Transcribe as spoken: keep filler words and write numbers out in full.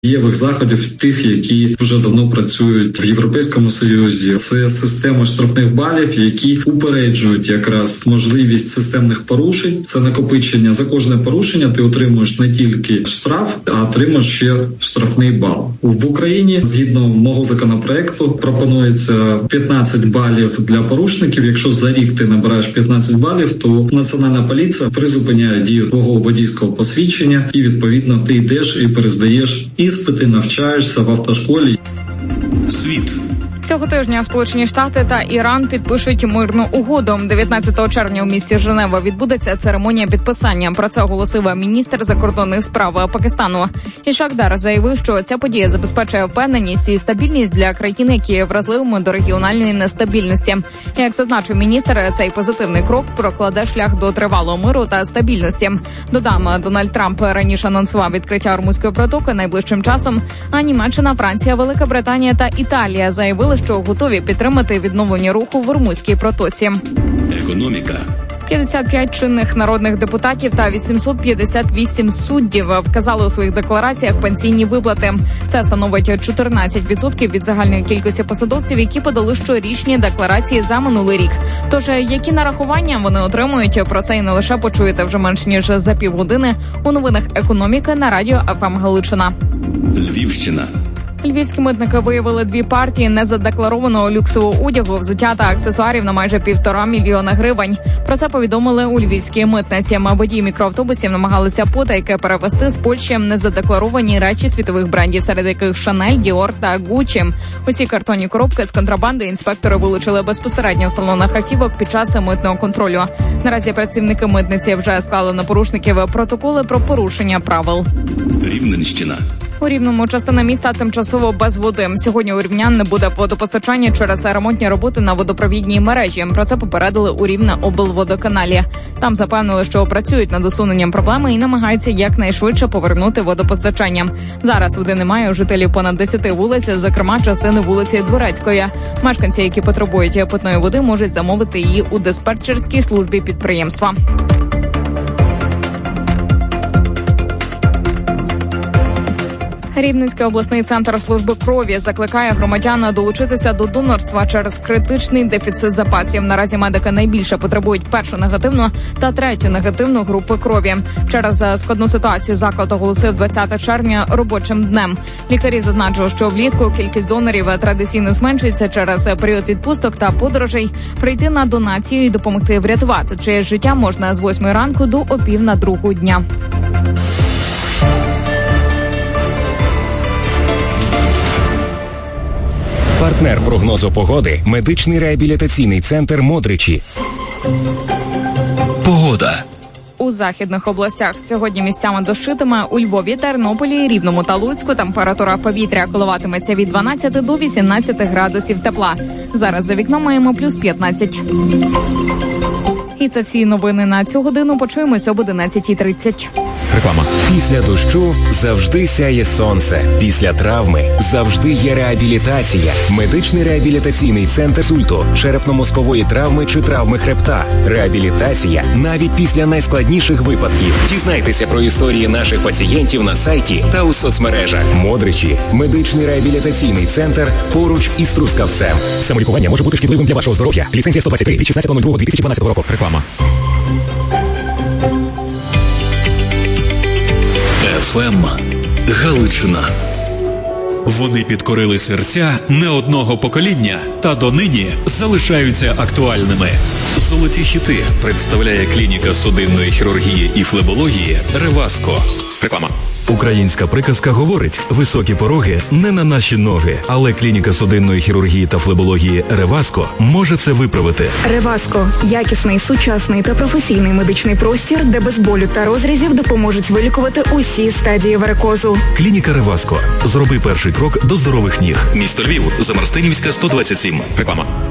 дієвих заходів, тих, які вже давно працюють в Європейському Союзі. Це система штрафних балів, які упереджують якраз можливість системних порушень. Це накопичення. За кожне порушення ти отримуєш не тільки штраф, а отримуєш ще штрафний бал. В Україні, згідно мого законопроекту, пропонується п'ятнадцять балів для порушників. Якщо за рік ти набираєш п'ятнадцять балів, то Національна поліція призупиняє дію твого водійського посвідчення і, відповідно, ти йдеш і перездаєш іспити, навчаєшся в автошколі. Світ. Цього тижня Сполучені Штати та Іран підпишуть мирну угоду. дев'ятнадцятого червня у місті Женева відбудеться церемонія підписання. Про це оголосив міністр закордонних справ Пакистану. Ішак Дар заявив, що ця подія забезпечує впевненість і стабільність для країн, які є вразливими до регіональної нестабільності. Як зазначив міністр, цей позитивний крок прокладе шлях до тривалого миру та стабільності. Додам, Дональд Трамп раніше анонсував відкриття Ормузької протоки найближчим часом, а Німеччина, Франція, Велика Британія та Італія заявили, що готові підтримати відновлення руху в Ормузькій протоці. Економіка. п'ятдесят п'ять чинних народних депутатів та вісімсот п'ятдесят вісім суддів вказали у своїх деклараціях пенсійні виплати. Це становить чотирнадцять відсотків від загальної кількості посадовців, які подали щорічні декларації за минулий рік. Тож, які нарахування вони отримують, про це і не лише почуєте вже менш ніж за півгодини у новинах економіки на радіо еф ем Галичина. Львівщина. Львівські митники виявили дві партії незадекларованого люксового одягу, взуття та аксесуарів на майже півтора мільйона гривень. Про це повідомили у львівській митниці. Водії мікроавтобусів намагалися потайки перевезти з Польщі незадекларовані речі світових брендів, серед яких Шанель, Діор та Гуччі. Усі картонні коробки з контрабанди інспектори вилучили безпосередньо в салонах автівок під час митного контролю. Наразі працівники митниці вже склали на порушників протоколи про порушення правил. Рівненщина. У Рівному частина міста тимчасово без води. Сьогодні у рівнян не буде водопостачання через ремонтні роботи на водопровідній мережі. Про це попередили у Рівне-облводоканалі. Там запевнили, що працюють над усуненням проблеми і намагаються якнайшвидше повернути водопостачання. Зараз води немає у жителів понад десяти вулиць, зокрема частини вулиці Дворецької. Мешканці, які потребують питної води, можуть замовити її у диспетчерській службі підприємства. Рівненський обласний центр служби крові закликає громадян долучитися до донорства через критичний дефіцит запасів. Наразі медики найбільше потребують першу негативну та третю негативну групи крові. Через складну ситуацію заклад оголосив двадцятого червня робочим днем. Лікарі зазначили, що влітку кількість донорів традиційно зменшується через період відпусток та подорожей. Прийти на донацію і допомогти врятувати чиєсь життя можна з восьмої ранку до опів на другу дня. Партнер прогнозу погоди – медичний реабілітаційний центр «Модричі». Погода. У західних областях сьогодні місцями дощитиме. У Львові, Тернополі, Рівному та Луцьку температура повітря коливатиметься від дванадцяти до вісімнадцяти градусів тепла. Зараз за вікном маємо плюс п'ятнадцять. І це всі новини на цю годину. Почуємося об одинадцятій тридцять. Реклама. Після дощу завжди сяє сонце. Після травми завжди є реабілітація. Медичний реабілітаційний центр «Сульту», черепно-мозкової травми чи травми хребта. Реабілітація навіть після найскладніших випадків. Дізнайтеся про історії наших пацієнтів на сайті та у соцмережах. Модричі. Медичний реабілітаційний центр поруч із Трускавцем. Самолікування може бути шкідливим для вашого здоров'я. Ліцензія сто двадцять три від шістнадцятого лютого дві тисячі дванадцятого року. Реклама. еф ем Галичина. Вони підкорили серця не одного покоління та донині залишаються актуальними. Золоті хіти представляє клініка судинної хірургії і флебології «Реваско». Реклама. Українська приказка говорить: високі пороги не на наші ноги, але клініка судинної хірургії та флебології «Реваско» може це виправити. «Реваско» – якісний, сучасний та професійний медичний простір, де без болю та розрізів допоможуть вилікувати усі стадії варикозу. Клініка «Реваско». Зроби перший крок до здорових ніг. Місто Львів, Замарстинівська, сто двадцять сім. Реклама.